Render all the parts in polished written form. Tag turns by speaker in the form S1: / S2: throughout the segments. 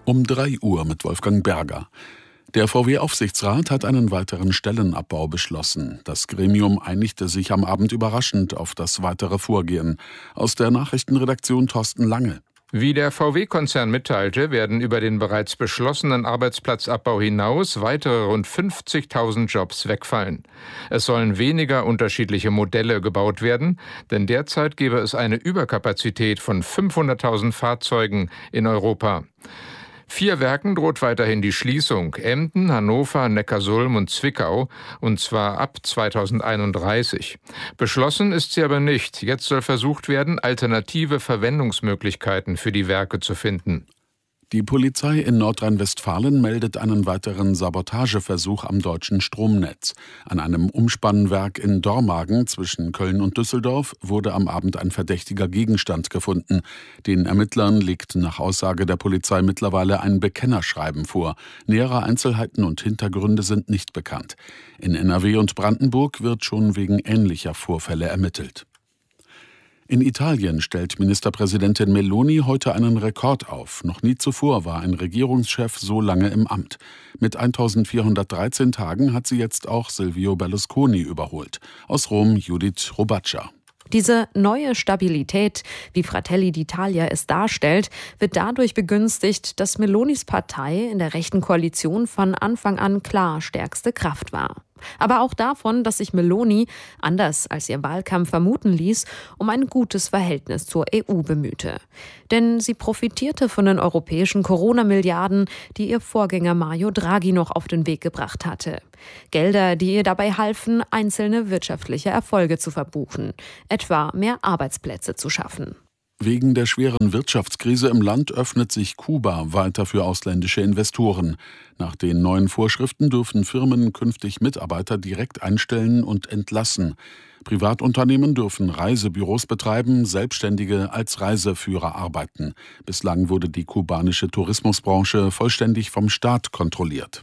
S1: Um 3 Uhr mit Wolfgang Berger. Der VW-Aufsichtsrat hat einen weiteren Stellenabbau beschlossen. Das Gremium einigte sich am Abend überraschend auf das weitere Vorgehen. Aus der Nachrichtenredaktion Thorsten Lange.
S2: Wie der VW-Konzern mitteilte, werden über den bereits beschlossenen Arbeitsplatzabbau hinaus weitere rund 50.000 Jobs wegfallen. Es sollen weniger unterschiedliche Modelle gebaut werden, denn derzeit gäbe es eine Überkapazität von 500.000 Fahrzeugen in Europa. 4 Werken droht weiterhin die Schließung: Emden, Hannover, Neckarsulm und Zwickau, und zwar ab 2031. Beschlossen ist sie aber nicht. Jetzt soll versucht werden, alternative Verwendungsmöglichkeiten für die Werke zu finden.
S1: Die Polizei in Nordrhein-Westfalen meldet einen weiteren Sabotageversuch am deutschen Stromnetz. An einem Umspannwerk in Dormagen zwischen Köln und Düsseldorf wurde am Abend ein verdächtiger Gegenstand gefunden. Den Ermittlern liegt nach Aussage der Polizei mittlerweile ein Bekennerschreiben vor. Nähere Einzelheiten und Hintergründe sind nicht bekannt. In NRW und Brandenburg wird schon wegen ähnlicher Vorfälle ermittelt. In Italien stellt Ministerpräsidentin Meloni heute einen Rekord auf. Noch nie zuvor war ein Regierungschef so lange im Amt. Mit 1413 Tagen hat sie jetzt auch Silvio Berlusconi überholt. Aus Rom Judith Robaccia.
S3: Diese neue Stabilität, wie Fratelli d'Italia es darstellt, wird dadurch begünstigt, dass Melonis Partei in der rechten Koalition von Anfang an klar stärkste Kraft war. Aber auch davon, dass sich Meloni, anders als ihr Wahlkampf vermuten ließ, um ein gutes Verhältnis zur EU bemühte. Denn sie profitierte von den europäischen Corona-Milliarden, die ihr Vorgänger Mario Draghi noch auf den Weg gebracht hatte. Gelder, die ihr dabei halfen, einzelne wirtschaftliche Erfolge zu verbuchen, etwa mehr Arbeitsplätze zu schaffen.
S1: Wegen der schweren Wirtschaftskrise im Land öffnet sich Kuba weiter für ausländische Investoren. Nach den neuen Vorschriften dürfen Firmen künftig Mitarbeiter direkt einstellen und entlassen. Privatunternehmen dürfen Reisebüros betreiben, Selbstständige als Reiseführer arbeiten. Bislang wurde die kubanische Tourismusbranche vollständig vom Staat kontrolliert.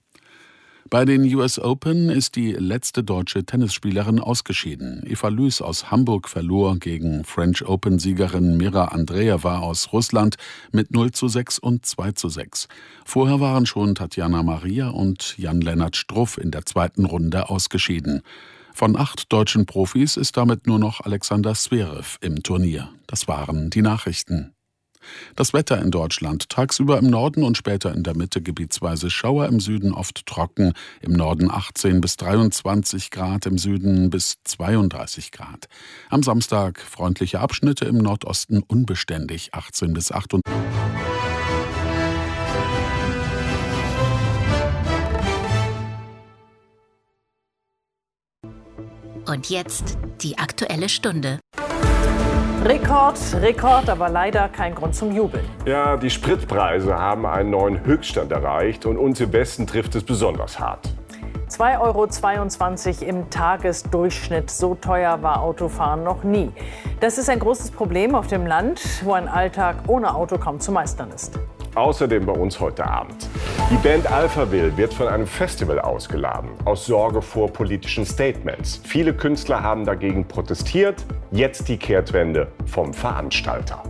S1: Bei den US Open ist die letzte deutsche Tennisspielerin ausgeschieden. Eva Lüß aus Hamburg verlor gegen French Open-Siegerin Mira Andreeva aus Russland mit 0:6 und 2:6. Vorher waren schon Tatjana Maria und Jan-Lennart Struff in der zweiten Runde ausgeschieden. Von 8 deutschen Profis ist damit nur noch Alexander Zverev im Turnier. Das waren die Nachrichten. Das Wetter in Deutschland: tagsüber im Norden und später in der Mitte gebietsweise Schauer, im Süden oft trocken, im Norden 18 bis 23 Grad, im Süden bis 32 Grad. Am Samstag freundliche Abschnitte, im Nordosten unbeständig 18 bis 28.
S4: Und jetzt die Aktuelle Stunde.
S5: Rekord, aber leider kein Grund zum Jubeln.
S6: Ja, die Spritpreise haben einen neuen Höchststand erreicht und uns im Westen trifft es besonders hart.
S5: 2,22 € im Tagesdurchschnitt. So teuer war Autofahren noch nie. Das ist ein großes Problem auf dem Land, wo ein Alltag ohne Auto kaum zu meistern ist.
S6: Außerdem bei uns heute Abend: Die Band Alphaville wird von einem Festival ausgeladen, aus Sorge vor politischen Statements. Viele Künstler haben dagegen protestiert. Jetzt die Kehrtwende vom Veranstalter.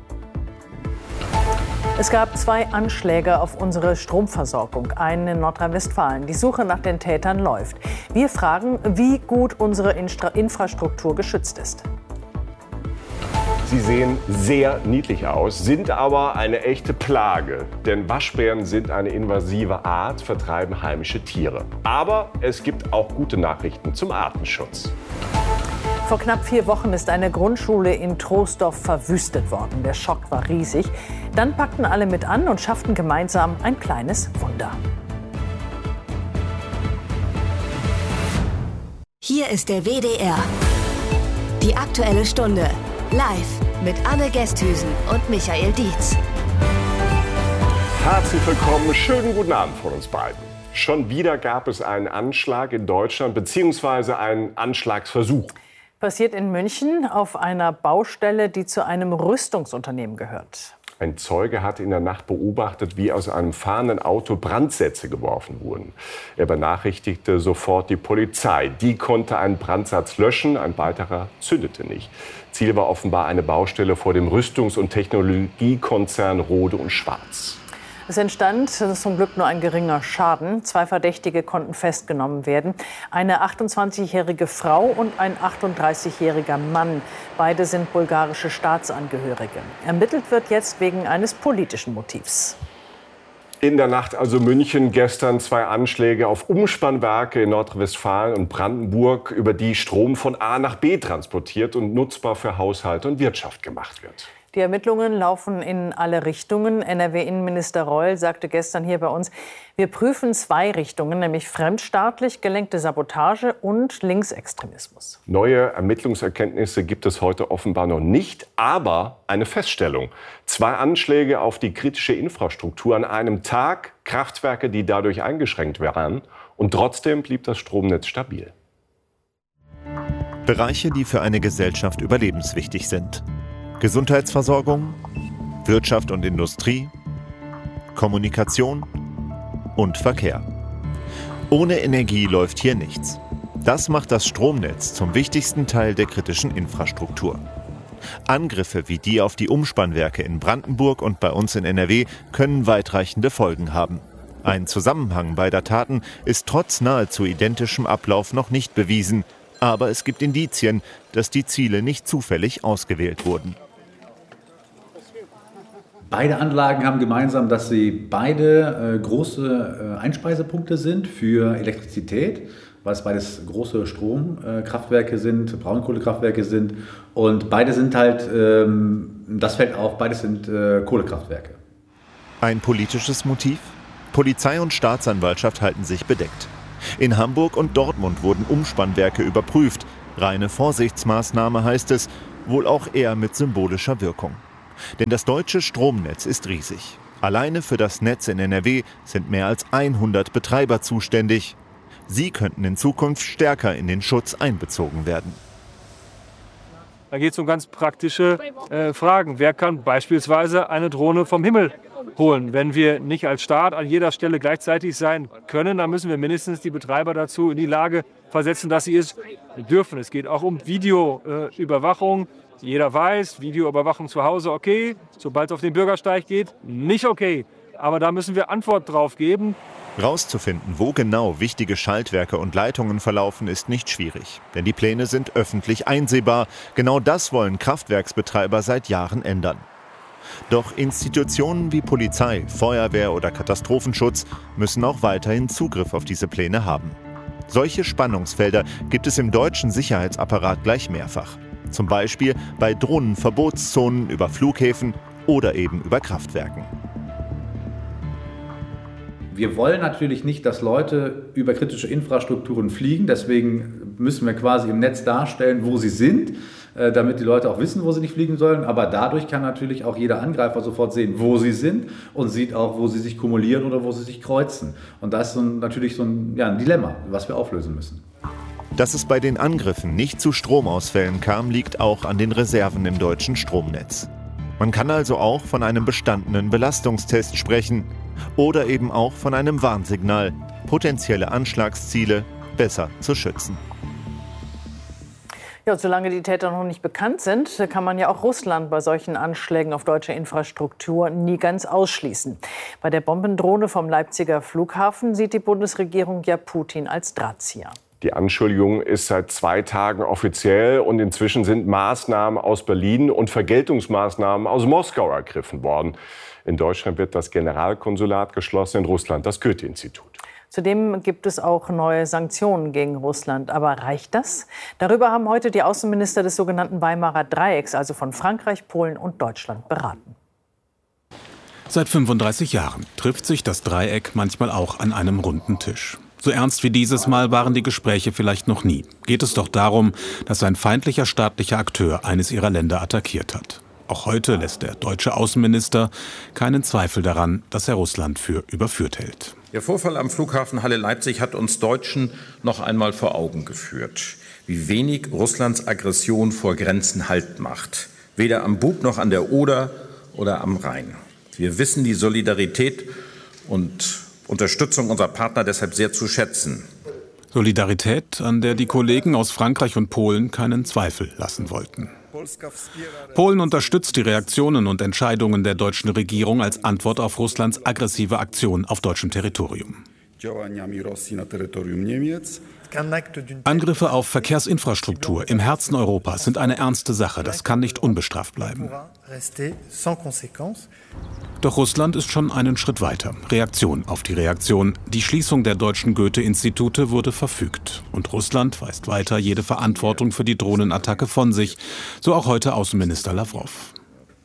S5: Es gab 2 Anschläge auf unsere Stromversorgung, einen in Nordrhein-Westfalen. Die Suche nach den Tätern läuft. Wir fragen, wie gut unsere Infrastruktur geschützt ist.
S6: Sie sehen sehr niedlich aus, sind aber eine echte Plage. Denn Waschbären sind eine invasive Art, vertreiben heimische Tiere. Aber es gibt auch gute Nachrichten zum Artenschutz.
S5: Vor knapp 4 Wochen ist eine Grundschule in Troisdorf verwüstet worden. Der Schock war riesig. Dann packten alle mit an und schafften gemeinsam ein kleines Wunder.
S4: Hier ist der WDR. Die Aktuelle Stunde. Live mit Anne Gesthüsen und Michael Dietz.
S6: Herzlich willkommen, schönen guten Abend von uns beiden. Schon wieder gab es einen Anschlag in Deutschland bzw. einen Anschlagsversuch.
S5: Passiert in München auf einer Baustelle, die zu einem Rüstungsunternehmen gehört.
S6: Ein Zeuge hat in der Nacht beobachtet, wie aus einem fahrenden Auto Brandsätze geworfen wurden. Er benachrichtigte sofort die Polizei. Die konnte einen Brandsatz löschen, ein weiterer zündete nicht. Ziel war offenbar eine Baustelle vor dem Rüstungs- und Technologiekonzern Rohde & Schwarz.
S5: Es entstand zum Glück nur ein geringer Schaden. 2 Verdächtige konnten festgenommen werden. Eine 28-jährige Frau und ein 38-jähriger Mann. Beide sind bulgarische Staatsangehörige. Ermittelt wird jetzt wegen eines politischen Motivs.
S6: In der Nacht also München, gestern 2 Anschläge auf Umspannwerke in Nordrhein-Westfalen und Brandenburg, über die Strom von A nach B transportiert und nutzbar für Haushalte und Wirtschaft gemacht wird.
S5: Die Ermittlungen laufen in alle Richtungen. NRW-Innenminister Reul sagte gestern hier bei uns, wir prüfen 2 Richtungen, nämlich fremdstaatlich gelenkte Sabotage und Linksextremismus.
S6: Neue Ermittlungserkenntnisse gibt es heute offenbar noch nicht, aber eine Feststellung. 2 Anschläge auf die kritische Infrastruktur an einem Tag, Kraftwerke, die dadurch eingeschränkt waren. Und trotzdem blieb das Stromnetz stabil.
S7: Bereiche, die für eine Gesellschaft überlebenswichtig sind. Gesundheitsversorgung, Wirtschaft und Industrie, Kommunikation und Verkehr. Ohne Energie läuft hier nichts. Das macht das Stromnetz zum wichtigsten Teil der kritischen Infrastruktur. Angriffe wie die auf die Umspannwerke in Brandenburg und bei uns in NRW können weitreichende Folgen haben. Ein Zusammenhang beider Taten ist trotz nahezu identischem Ablauf noch nicht bewiesen, aber es gibt Indizien, dass die Ziele nicht zufällig ausgewählt wurden.
S8: Beide Anlagen haben gemeinsam, dass sie beide große Einspeisepunkte sind für Elektrizität, weil es beides große Stromkraftwerke sind, Braunkohlekraftwerke sind. Und beide sind halt, das fällt auf, beides sind Kohlekraftwerke.
S7: Ein politisches Motiv? Polizei und Staatsanwaltschaft halten sich bedeckt. In Hamburg und Dortmund wurden Umspannwerke überprüft. Reine Vorsichtsmaßnahme heißt es, wohl auch eher mit symbolischer Wirkung. Denn das deutsche Stromnetz ist riesig. Alleine für das Netz in NRW sind mehr als 100 Betreiber zuständig. Sie könnten in Zukunft stärker in den Schutz einbezogen werden.
S9: Da geht es um ganz praktische Fragen. Wer kann beispielsweise eine Drohne vom Himmel holen? Wenn wir nicht als Staat an jeder Stelle gleichzeitig sein können, dann müssen wir mindestens die Betreiber dazu in die Lage versetzen, dass sie es dürfen. Es geht auch um Videoüberwachung. Jeder weiß, Videoüberwachung zu Hause okay, sobald es auf den Bürgersteig geht, nicht okay. Aber da müssen wir Antwort drauf geben.
S7: Rauszufinden, wo genau wichtige Schaltwerke und Leitungen verlaufen, ist nicht schwierig. Denn die Pläne sind öffentlich einsehbar. Genau das wollen Kraftwerksbetreiber seit Jahren ändern. Doch Institutionen wie Polizei, Feuerwehr oder Katastrophenschutz müssen auch weiterhin Zugriff auf diese Pläne haben. Solche Spannungsfelder gibt es im deutschen Sicherheitsapparat gleich mehrfach. Zum Beispiel bei Drohnenverbotszonen über Flughäfen oder eben über Kraftwerken.
S8: Wir wollen natürlich nicht, dass Leute über kritische Infrastrukturen fliegen. Deswegen müssen wir quasi im Netz darstellen, wo sie sind, damit die Leute auch wissen, wo sie nicht fliegen sollen. Aber dadurch kann natürlich auch jeder Angreifer sofort sehen, wo sie sind und sieht auch, wo sie sich kumulieren oder wo sie sich kreuzen. Und das ist natürlich so ein Dilemma, was wir auflösen müssen.
S7: Dass es bei den Angriffen nicht zu Stromausfällen kam, liegt auch an den Reserven im deutschen Stromnetz. Man kann also auch von einem bestandenen Belastungstest sprechen oder eben auch von einem Warnsignal, potenzielle Anschlagsziele besser zu schützen.
S5: Ja, solange die Täter noch nicht bekannt sind, kann man ja auch Russland bei solchen Anschlägen auf deutsche Infrastruktur nie ganz ausschließen. Bei der Bombendrohne vom Leipziger Flughafen sieht die Bundesregierung ja Putin als Drahtzieher.
S6: Die Anschuldigung ist seit 2 Tagen offiziell und inzwischen sind Maßnahmen aus Berlin und Vergeltungsmaßnahmen aus Moskau ergriffen worden. In Deutschland wird das Generalkonsulat geschlossen, in Russland das Goethe-Institut.
S5: Zudem gibt es auch neue Sanktionen gegen Russland. Aber reicht das? Darüber haben heute die Außenminister des sogenannten Weimarer Dreiecks, also von Frankreich, Polen und Deutschland, beraten.
S10: Seit 35 Jahren trifft sich das Dreieck manchmal auch an einem runden Tisch. So ernst wie dieses Mal waren die Gespräche vielleicht noch nie. Geht es doch darum, dass ein feindlicher staatlicher Akteur eines ihrer Länder attackiert hat. Auch heute lässt der deutsche Außenminister keinen Zweifel daran, dass er Russland für überführt hält.
S11: Der Vorfall am Flughafen Halle-Leipzig hat uns Deutschen noch einmal vor Augen geführt, wie wenig Russlands Aggression vor Grenzen Halt macht. Weder am Bug noch an der Oder oder am Rhein. Wir wissen die Solidarität und Unterstützung unserer Partner deshalb sehr zu schätzen.
S10: Solidarität, an der die Kollegen aus Frankreich und Polen keinen Zweifel lassen wollten. Polen unterstützt die Reaktionen und Entscheidungen der deutschen Regierung als Antwort auf Russlands aggressive Aktion auf deutschem Territorium. Angriffe auf Verkehrsinfrastruktur im Herzen Europas sind eine ernste Sache. Das kann nicht unbestraft bleiben. Doch Russland ist schon einen Schritt weiter. Reaktion auf die Reaktion. Die Schließung der deutschen Goethe-Institute wurde verfügt. Und Russland weist weiter jede Verantwortung für die Drohnenattacke von sich. So auch heute Außenminister Lavrov.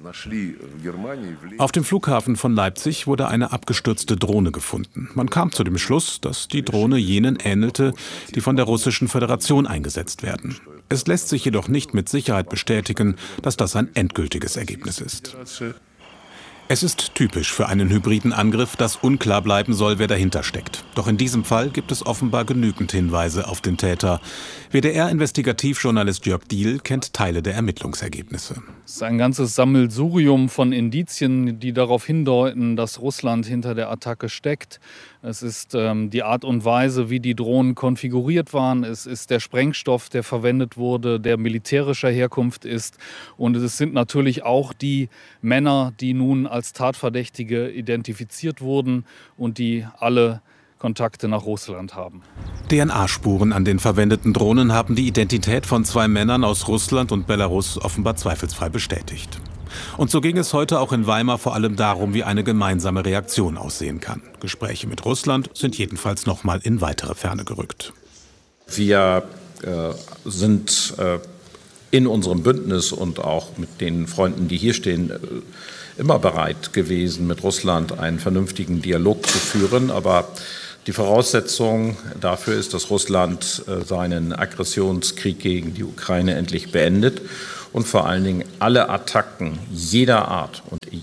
S10: Auf dem Flughafen von Leipzig wurde eine abgestürzte Drohne gefunden. Man kam zu dem Schluss, dass die Drohne jenen ähnelte, die von der Russischen Föderation eingesetzt werden. Es lässt sich jedoch nicht mit Sicherheit bestätigen, dass das ein endgültiges Ergebnis ist. Es ist typisch für einen hybriden Angriff, dass unklar bleiben soll, wer dahinter steckt. Doch in diesem Fall gibt es offenbar genügend Hinweise auf den Täter. WDR-Investigativjournalist Jörg Diehl kennt Teile der Ermittlungsergebnisse.
S12: Es ist ein ganzes Sammelsurium von Indizien, die darauf hindeuten, dass Russland hinter der Attacke steckt. Es ist die Art und Weise, wie die Drohnen konfiguriert waren. Es ist der Sprengstoff, der verwendet wurde, der militärischer Herkunft ist. Und es sind natürlich auch die Männer, die nun als Tatverdächtige identifiziert wurden und die alle Kontakte nach Russland haben.
S10: DNA-Spuren an den verwendeten Drohnen haben die Identität von 2 Männern aus Russland und Belarus offenbar zweifelsfrei bestätigt. Und so ging es heute auch in Weimar vor allem darum, wie eine gemeinsame Reaktion aussehen kann. Gespräche mit Russland sind jedenfalls noch mal in weitere Ferne gerückt.
S11: Wir sind in unserem Bündnis und auch mit den Freunden, die hier stehen, immer bereit gewesen, mit Russland einen vernünftigen Dialog zu führen. Aber die Voraussetzung dafür ist, dass Russland seinen Aggressionskrieg gegen die Ukraine endlich beendet und vor allen Dingen alle Attacken jeder Art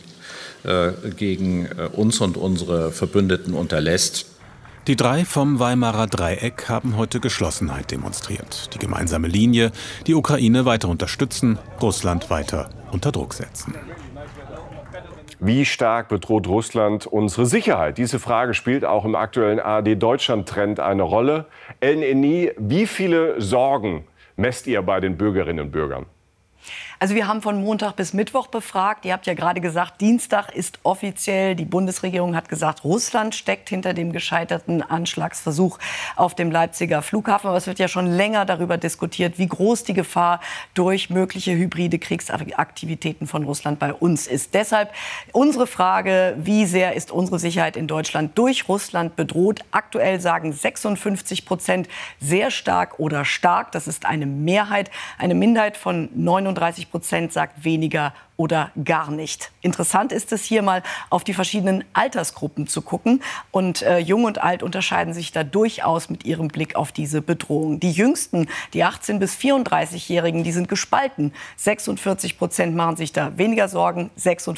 S11: gegen uns und unsere Verbündeten unterlässt.
S10: Die 3 vom Weimarer Dreieck haben heute Geschlossenheit demonstriert. Die gemeinsame Linie, die Ukraine weiter unterstützen, Russland weiter unter Druck setzen.
S6: Wie stark bedroht Russland unsere Sicherheit? Diese Frage spielt auch im aktuellen ARD-Deutschland-Trend eine Rolle. Ellen Eni, wie viele Sorgen messt ihr bei den Bürgerinnen und Bürgern?
S13: Also wir haben von Montag bis Mittwoch befragt. Ihr habt ja gerade gesagt, Dienstag ist offiziell. Die Bundesregierung hat gesagt, Russland steckt hinter dem gescheiterten Anschlagsversuch auf dem Leipziger Flughafen. Aber es wird ja schon länger darüber diskutiert, wie groß die Gefahr durch mögliche hybride Kriegsaktivitäten von Russland bei uns ist. Deshalb unsere Frage, wie sehr ist unsere Sicherheit in Deutschland durch Russland bedroht? Aktuell sagen 56% sehr stark oder stark. Das ist eine Mehrheit. Eine Minderheit von 39% sagt weniger oder gar nicht. Interessant ist es, hier mal auf die verschiedenen Altersgruppen zu gucken. Und Jung und Alt unterscheiden sich da durchaus mit ihrem Blick auf diese Bedrohung. Die Jüngsten, die 18- bis 34-Jährigen, die sind gespalten. 46% machen sich da weniger Sorgen,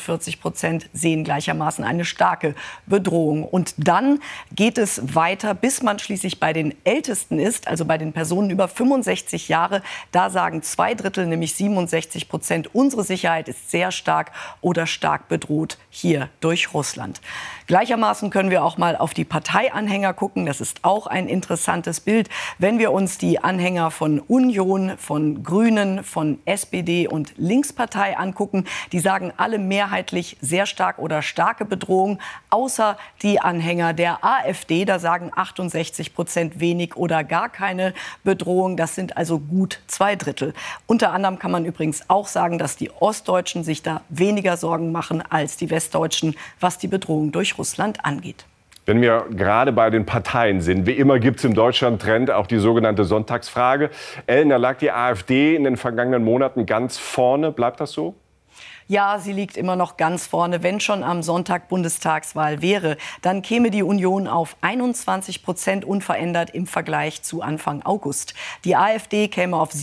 S13: 46% sehen gleichermaßen eine starke Bedrohung. Und dann geht es weiter, bis man schließlich bei den Ältesten ist, also bei den Personen über 65 Jahre. Da sagen 2/3, nämlich 67%, unsere Sicherheit ist sehr stark oder stark bedroht hier durch Russland. Gleichermaßen können wir auch mal auf die Parteianhänger gucken. Das ist auch ein interessantes Bild. Wenn wir uns die Anhänger von Union, von Grünen, von SPD und Linkspartei angucken, die sagen alle mehrheitlich sehr stark oder starke Bedrohung, außer die Anhänger der AfD. Da sagen 68% wenig oder gar keine Bedrohung. Das sind also gut 2/3. Unter anderem kann man übrigens auch sagen, dass die Ostdeutschen sich da weniger Sorgen machen als die Westdeutschen, was die Bedrohung durch Russland angeht.
S6: Wenn wir gerade bei den Parteien sind, wie immer gibt es im Deutschland-Trend auch die sogenannte Sonntagsfrage. Ellen, da lag die AfD in den vergangenen Monaten ganz vorne. Bleibt das so?
S13: Ja, sie liegt immer noch ganz vorne. Wenn schon am Sonntag Bundestagswahl wäre, dann käme die Union auf 21% unverändert im Vergleich zu Anfang August. Die AfD käme auf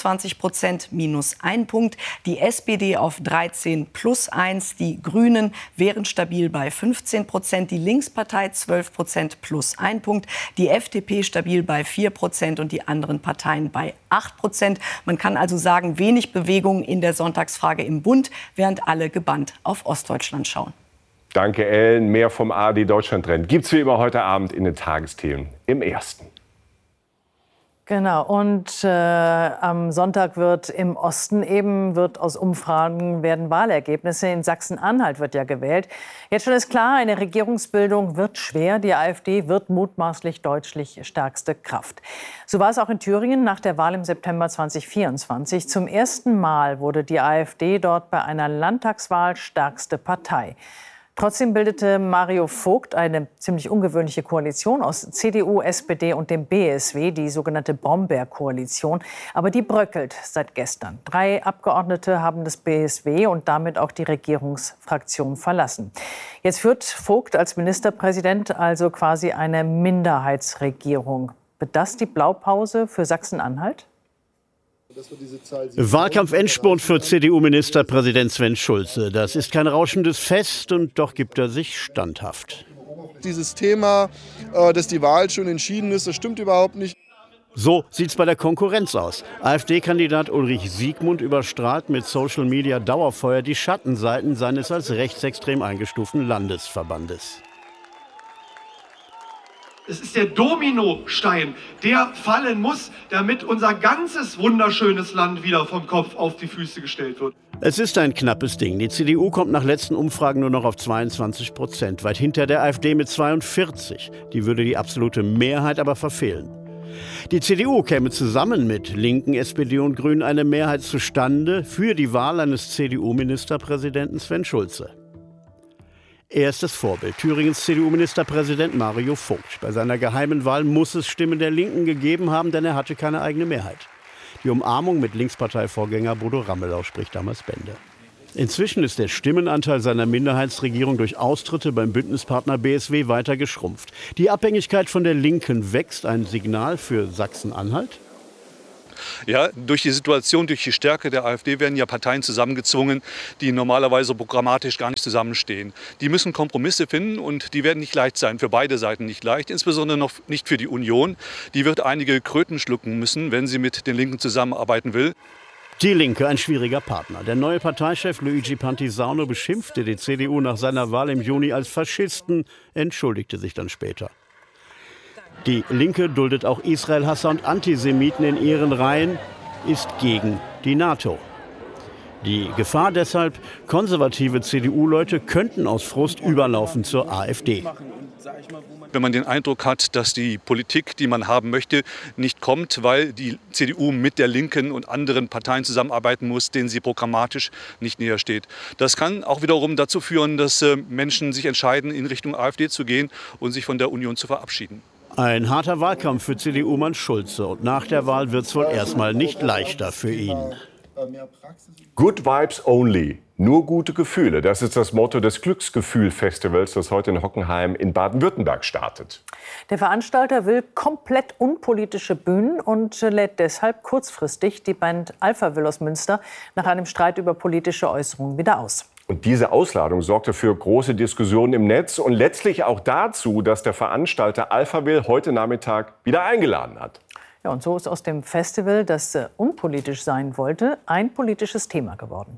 S13: 27% minus 1 Punkt, die SPD auf 13 plus 1, die Grünen wären stabil bei 15%, die Linkspartei 12% plus 1 Punkt, die FDP stabil bei 4% und die anderen Parteien bei 8%. Man kann also sagen, wenig Bewegung in der Sonntagsfrage im Bund, während alle gebannt auf Ostdeutschland schauen.
S6: Danke, Ellen. Mehr vom ARD Deutschland-Trend gibt's wie immer heute Abend in den Tagesthemen im Ersten.
S5: Genau, und am Sonntag wird im Osten aus Umfragen werden Wahlergebnisse. In Sachsen-Anhalt wird ja gewählt. Jetzt schon ist klar, eine Regierungsbildung wird schwer. Die AfD wird mutmaßlich deutlich stärkste Kraft. So war es auch in Thüringen nach der Wahl im September 2024. Zum ersten Mal wurde die AfD dort bei einer Landtagswahl stärkste Partei. Trotzdem bildete Mario Vogt eine ziemlich ungewöhnliche Koalition aus CDU, SPD und dem BSW, die sogenannte Brombeer-Koalition. Aber die bröckelt seit gestern. 3 Abgeordnete haben das BSW und damit auch die Regierungsfraktion verlassen. Jetzt führt Vogt als Ministerpräsident also quasi eine Minderheitsregierung. Wird das die Blaupause für Sachsen-Anhalt?
S14: Wahlkampf-Endspurt für CDU-Ministerpräsident Sven Schulze. Das ist kein rauschendes Fest und doch gibt er sich standhaft.
S15: Dieses Thema, dass die Wahl schon entschieden ist, das stimmt überhaupt nicht.
S14: So sieht's bei der Konkurrenz aus. AfD-Kandidat Ulrich Siegmund überstrahlt mit Social-Media-Dauerfeuer die Schattenseiten seines als rechtsextrem eingestuften Landesverbandes.
S16: Es ist der Dominostein, der fallen muss, damit unser ganzes wunderschönes Land wieder vom Kopf auf die Füße gestellt wird.
S14: Es ist ein knappes Ding. Die CDU kommt nach letzten Umfragen nur noch auf 22%, weit hinter der AfD mit 42%. Die würde die absolute Mehrheit aber verfehlen. Die CDU käme zusammen mit Linken, SPD und Grünen eine Mehrheit zustande für die Wahl eines CDU-Ministerpräsidenten Sven Schulze. Erstes Vorbild, Thüringens CDU-Ministerpräsident Mario Vogt. Bei seiner geheimen Wahl muss es Stimmen der Linken gegeben haben, denn er hatte keine eigene Mehrheit. Die Umarmung mit Linksparteivorgänger Bodo Ramelow spricht damals Bände. Inzwischen ist der Stimmenanteil seiner Minderheitsregierung durch Austritte beim Bündnispartner BSW weiter geschrumpft. Die Abhängigkeit von der Linken wächst, ein Signal für Sachsen-Anhalt?
S17: Ja, durch die Situation, durch die Stärke der AfD werden ja Parteien zusammengezwungen, die normalerweise programmatisch gar nicht zusammenstehen. Die müssen Kompromisse finden und die werden nicht leicht sein, für beide Seiten nicht leicht, insbesondere noch nicht für die Union. Die wird einige Kröten schlucken müssen, wenn sie mit den Linken zusammenarbeiten will.
S14: Die Linke, ein schwieriger Partner. Der neue Parteichef Luigi Pantisano beschimpfte die CDU nach seiner Wahl im Juni als Faschisten, entschuldigte sich dann später. Die Linke duldet auch Israel-Hasser und Antisemiten in ihren Reihen, ist gegen die NATO. Die Gefahr deshalb, konservative CDU-Leute könnten aus Frust überlaufen zur AfD.
S17: Wenn man den Eindruck hat, dass die Politik, die man haben möchte, nicht kommt, weil die CDU mit der Linken und anderen Parteien zusammenarbeiten muss, denen sie programmatisch nicht näher steht. Das kann auch wiederum dazu führen, dass Menschen sich entscheiden, in Richtung AfD zu gehen und sich von der Union zu verabschieden.
S14: Ein harter Wahlkampf für CDU-Mann Schulze. Und nach der Wahl wird es wohl erstmal nicht leichter für ihn.
S6: Good Vibes Only. Nur gute Gefühle. Das ist das Motto des Glücksgefühl-Festivals, das heute in Hockenheim in Baden-Württemberg startet.
S5: Der Veranstalter will komplett unpolitische Bühnen und lädt deshalb kurzfristig die Band Alphaville aus Münster nach einem Streit über politische Äußerungen wieder aus.
S6: Und diese Ausladung sorgte für große Diskussionen im Netz und letztlich auch dazu, dass der Veranstalter Alphaville heute Nachmittag wieder eingeladen hat.
S5: Ja, und so ist aus dem Festival, das unpolitisch sein wollte, ein politisches Thema geworden.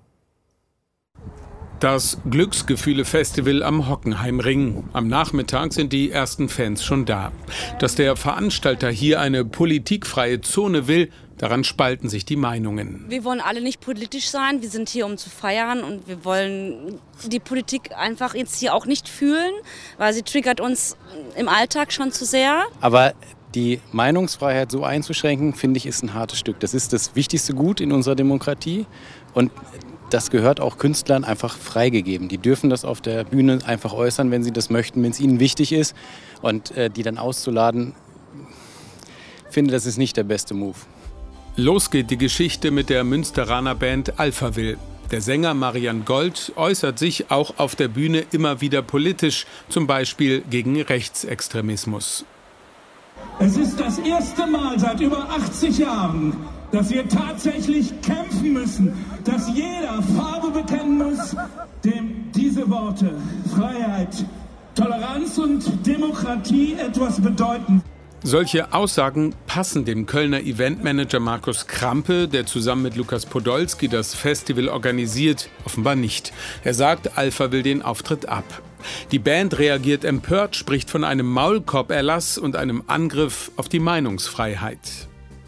S18: Das Glücksgefühle-Festival am Hockenheimring. Am Nachmittag sind die ersten Fans schon da. Dass der Veranstalter hier eine politikfreie Zone will, daran spalten sich die Meinungen.
S19: Wir wollen alle nicht politisch sein, wir sind hier, um zu feiern und wir wollen die Politik einfach jetzt hier auch nicht fühlen, weil sie triggert uns im Alltag schon zu sehr.
S20: Aber die Meinungsfreiheit so einzuschränken, finde ich, ist ein hartes Stück. Das ist das wichtigste Gut in unserer Demokratie und das gehört auch Künstlern einfach freigegeben. Die dürfen das auf der Bühne einfach äußern, wenn sie das möchten, wenn es ihnen wichtig ist. Und die dann auszuladen, finde, das ist nicht der beste Move.
S18: Los geht die Geschichte mit der Münsteraner Band Alphaville. Der Sänger Marian Gold äußert sich auch auf der Bühne immer wieder politisch, zum Beispiel gegen Rechtsextremismus.
S21: Es ist das erste Mal seit über 80 Jahren, dass wir tatsächlich kämpfen müssen, dass jeder Farbe bekennen muss, dem diese Worte Freiheit, Toleranz und Demokratie etwas bedeuten.
S18: Solche Aussagen passen dem Kölner Eventmanager Markus Krampe, der zusammen mit Lukas Podolski das Festival organisiert, offenbar nicht. Er sagt, Alpha will den Auftritt ab. Die Band reagiert empört, spricht von einem Maulkorb-Erlass und einem Angriff auf die Meinungsfreiheit.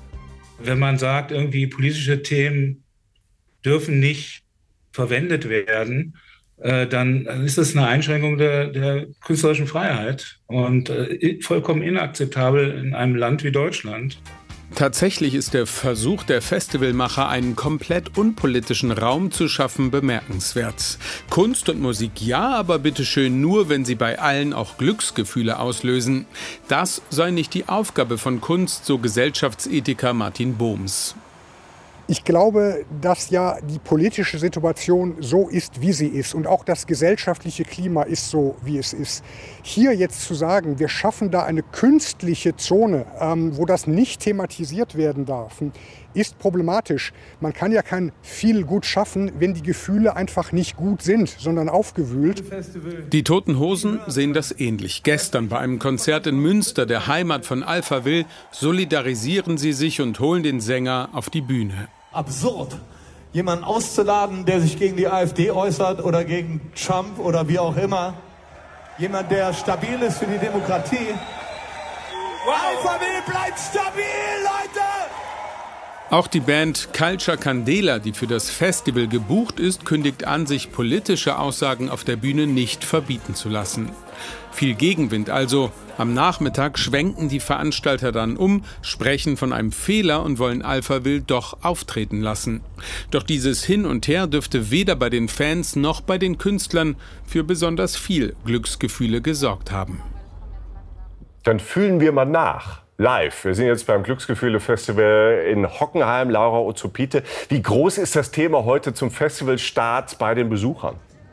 S2: Wenn man sagt, irgendwie politische Themen dürfen nicht verwendet werden, dann ist das eine Einschränkung der künstlerischen Freiheit und vollkommen inakzeptabel in einem Land wie Deutschland.
S18: Tatsächlich ist der Versuch der Festivalmacher, einen komplett unpolitischen Raum zu schaffen, bemerkenswert. Kunst und Musik ja, aber bitteschön nur, wenn sie bei allen auch Glücksgefühle auslösen. Das sei nicht die Aufgabe von Kunst, so Gesellschaftsethiker Martin Bohms.
S22: Ich glaube, dass ja die politische Situation so ist, wie sie ist und auch das gesellschaftliche Klima ist so, wie es ist. Hier jetzt zu sagen, wir schaffen da eine künstliche Zone, wo das nicht thematisiert werden darf, ist problematisch. Man kann ja kein viel gut schaffen, wenn die Gefühle einfach nicht gut sind, sondern aufgewühlt.
S18: Die Toten Hosen sehen das ähnlich. Gestern bei einem Konzert in Münster, der Heimat von Alphaville, solidarisieren sie sich und holen den Sänger auf die Bühne.
S23: Absurd, jemanden auszuladen, der sich gegen die AfD äußert oder gegen Trump oder wie auch immer. Jemand, der stabil ist für die Demokratie. Alphaville bleibt stabil, Leute!
S18: Auch die Band Culture Candela, die für das Festival gebucht ist, kündigt an, sich politische Aussagen auf der Bühne nicht verbieten zu lassen. Viel Gegenwind also. Am Nachmittag schwenken die Veranstalter dann um, sprechen von einem Fehler und wollen Alphaville doch auftreten lassen. Doch dieses Hin und Her dürfte weder bei den Fans noch bei den Künstlern für besonders viel Glücksgefühle gesorgt haben.
S6: Dann fühlen wir mal nach. Live. Wir sind jetzt beim Glücksgefühle-Festival in Hockenheim. Laura Ozopite. Wie groß ist das Thema heute zum Festivalstart bei den Besuchern?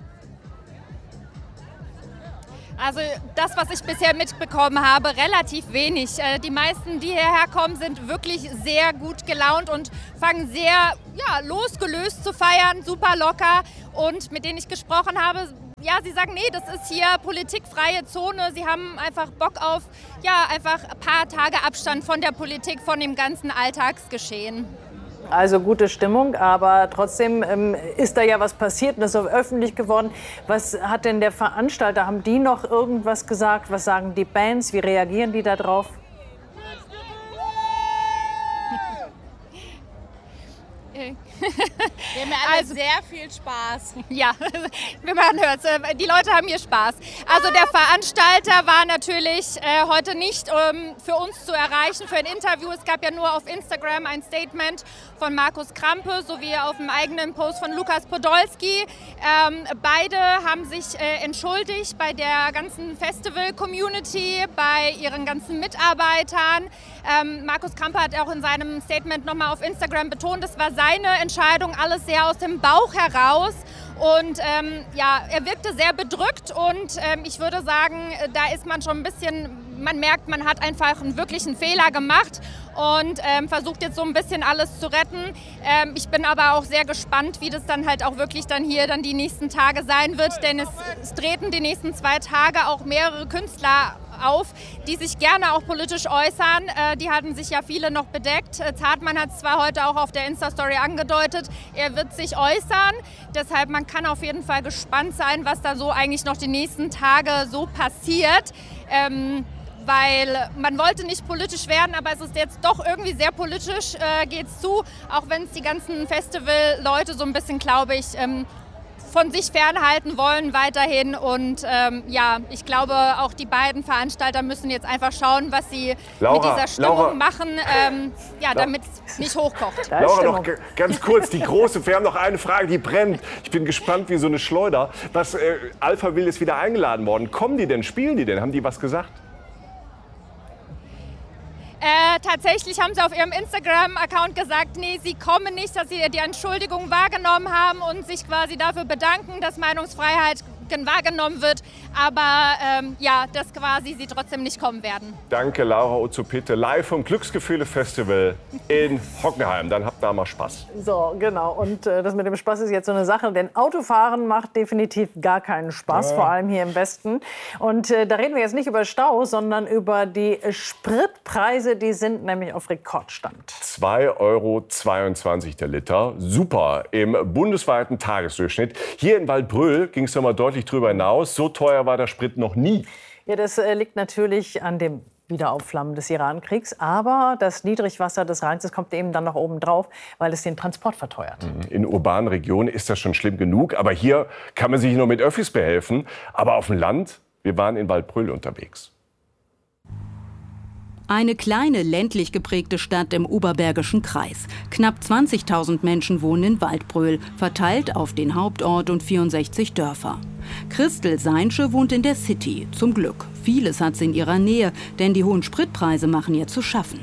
S24: Also das, was ich bisher mitbekommen habe, relativ wenig. Die meisten, die hierher kommen, sind wirklich sehr gut gelaunt und fangen sehr losgelöst zu feiern, super locker. Und mit denen ich gesprochen habe, ja, sie sagen, nee, das ist hier politikfreie Zone. Sie haben einfach Bock auf, einfach ein paar Tage Abstand von der Politik, von dem ganzen Alltagsgeschehen.
S5: Also gute Stimmung, aber trotzdem ist da ja was passiert und das ist auch öffentlich geworden. Was hat denn der Veranstalter, haben die noch irgendwas gesagt? Was sagen die Bands, wie reagieren die da drauf?
S24: Wir haben ja alle sehr viel Spaß. Ja, man hört es. Die Leute haben hier Spaß. Also der Veranstalter war natürlich heute nicht für uns zu erreichen für ein Interview. Es gab ja nur auf Instagram ein Statement von Markus Krampe sowie auf dem eigenen Post von Lukas Podolski. Beide haben sich entschuldigt bei der ganzen Festival-Community, bei ihren ganzen Mitarbeitern. Markus Krampe hat auch in seinem Statement nochmal auf Instagram betont, es war seine Entscheidung, alles sehr aus dem Bauch heraus. Und er wirkte sehr bedrückt und ich würde sagen, da ist man schon ein bisschen, man merkt, man hat einfach einen wirklichen Fehler gemacht und versucht jetzt so ein bisschen alles zu retten. Ich bin aber auch sehr gespannt, wie das dann halt auch wirklich dann hier dann die nächsten Tage sein wird, denn es treten die nächsten 2 Tage auch mehrere Künstler auf, die sich gerne auch politisch äußern. Die hatten sich ja viele noch bedeckt. Zartmann hat es zwar heute auch auf der Insta-Story angedeutet, er wird sich äußern. Deshalb, man kann auf jeden Fall gespannt sein, was da so eigentlich noch die nächsten Tage so passiert. Weil man wollte nicht politisch werden, aber es ist jetzt doch irgendwie sehr politisch, geht's zu. Auch wenn es die ganzen Festival-Leute so ein bisschen, glaube ich, von sich fernhalten wollen weiterhin. Und ich glaube, auch die beiden Veranstalter müssen jetzt einfach schauen, was sie mit dieser Stimmung machen, damit es nicht hochkocht.
S6: Laura, noch ganz kurz, wir haben noch eine Frage, die brennt. Ich bin gespannt wie so eine Schleuder. Alphaville ist wieder eingeladen worden. Kommen die denn, spielen die denn? Haben die was gesagt?
S24: Tatsächlich haben sie auf ihrem Instagram-Account gesagt, nee, sie kommen nicht, dass sie die Entschuldigung wahrgenommen haben und sich quasi dafür bedanken, dass Meinungsfreiheit wahrgenommen wird, aber dass quasi sie trotzdem nicht kommen werden.
S6: Danke, Laura Ozopite, live vom Glücksgefühle-Festival in Hockenheim. Dann habt da mal Spaß.
S5: So, genau. Und das mit dem Spaß ist jetzt so eine Sache, denn Autofahren macht definitiv gar keinen Spaß, vor allem hier im Westen. Und da reden wir jetzt nicht über Stau, sondern über die Spritpreise, die sind nämlich auf Rekordstand.
S6: 2,22 € der Liter, super, im bundesweiten Tagesdurchschnitt. Hier in Waldbröl ging es noch mal deutlich drüber hinaus. So teuer war der Sprit noch nie.
S5: Ja, das liegt natürlich an dem Wiederaufflammen des Iran-Kriegs. Aber das Niedrigwasser des Rheins, das kommt eben dann noch oben drauf, weil es den Transport verteuert.
S6: In urbanen Regionen ist das schon schlimm genug. Aber hier kann man sich nur mit Öffis behelfen. Aber auf dem Land, wir waren in Waldbröl unterwegs.
S1: Eine kleine, ländlich geprägte Stadt im Oberbergischen Kreis. Knapp 20.000 Menschen wohnen in Waldbröl, verteilt auf den Hauptort und 64 Dörfer. Christel Seinsche wohnt in der City. Zum Glück. Vieles hat sie in ihrer Nähe, denn die hohen Spritpreise machen ihr zu schaffen.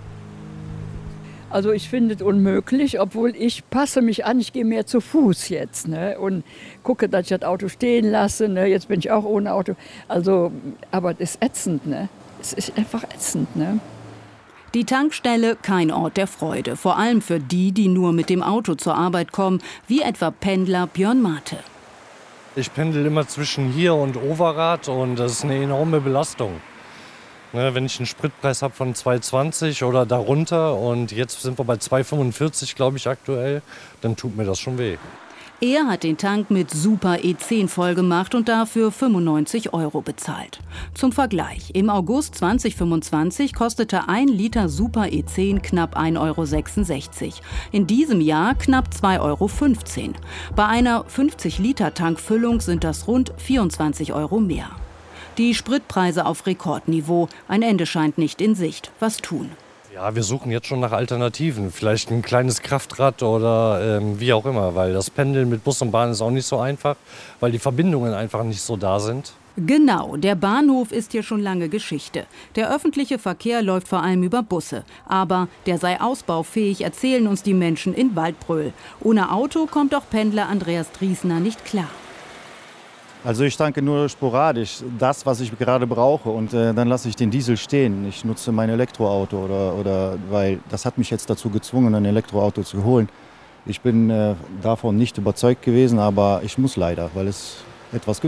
S3: Also ich finde es unmöglich, obwohl ich passe mich an, ich gehe mehr zu Fuß jetzt, ne, und gucke, dass ich das Auto stehen lasse. Ne. Jetzt bin ich auch ohne Auto. Also, aber es ist ätzend, ne? Es ist einfach ätzend, ne?
S1: Die Tankstelle kein Ort der Freude, vor allem für die, die nur mit dem Auto zur Arbeit kommen, wie etwa Pendler Björn Mate.
S4: Ich pendel immer zwischen hier und Overath und das ist eine enorme Belastung. Ne, wenn ich einen Spritpreis habe von 2,20 oder darunter und jetzt sind wir bei 2,45, glaube ich, aktuell, dann tut mir das schon weh.
S1: Er hat den Tank mit Super E10 vollgemacht und dafür 95 € bezahlt. Zum Vergleich, im August 2025 kostete 1 Liter Super E10 knapp 1,66 €. In diesem Jahr knapp 2,15 €. Bei einer 50-Liter-Tankfüllung sind das rund 24 € mehr. Die Spritpreise auf Rekordniveau. Ein Ende scheint nicht in Sicht. Was tun?
S4: Ja, wir suchen jetzt schon nach Alternativen. Vielleicht ein kleines Kraftrad oder wie auch immer. Weil das Pendeln mit Bus und Bahn ist auch nicht so einfach, weil die Verbindungen einfach nicht so da sind.
S1: Genau, der Bahnhof ist hier schon lange Geschichte. Der öffentliche Verkehr läuft vor allem über Busse. Aber der sei ausbaufähig, erzählen uns die Menschen in Waldbröl. Ohne Auto kommt auch Pendler Andreas Driesner nicht klar.
S9: Also ich tanke nur sporadisch das, was ich gerade brauche, und dann lasse ich den Diesel stehen. Ich nutze mein Elektroauto, oder weil das hat mich jetzt dazu gezwungen, ein Elektroauto zu holen. Ich bin davon nicht überzeugt gewesen, aber ich muss leider, weil es etwas günstiger ist.